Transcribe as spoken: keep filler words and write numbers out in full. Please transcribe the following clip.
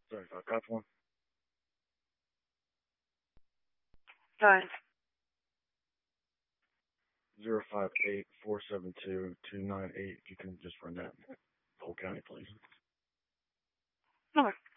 Sorry, five cops one. Nine. Zero five eight four seven two two nine eight. If you can just run that whole county, please. Okay.